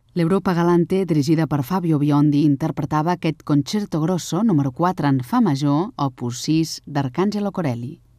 L'Europa Galante, dirigida per Fabio Biondi, interpretava aquest concerto grosso número 4 en fa major, opus 6, d'Arcangelo Corelli.